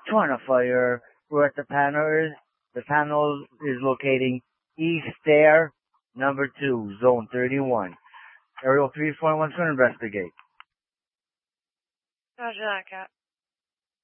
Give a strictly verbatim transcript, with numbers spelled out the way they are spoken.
two on a fire. Where the panel is, the panel is locating East Stair, number two, Zone thirty-one. Area three four one to investigate. Roger that, Cap.